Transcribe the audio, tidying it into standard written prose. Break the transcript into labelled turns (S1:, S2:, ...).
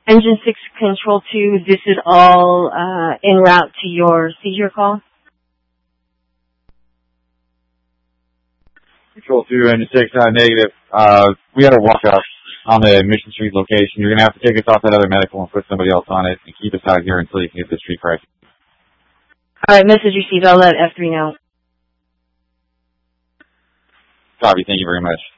S1: Engine 6 Control 2, this is all en route to your seizure call.
S2: Control 2, Engine 6, negative. We had a walk-up on the Mission Street location. You're going to have to take us off that other medical and put somebody else on it and keep us out here until you can get the street price.
S1: All right, message received. I'll let F3 know.
S2: Copy. Thank you very much.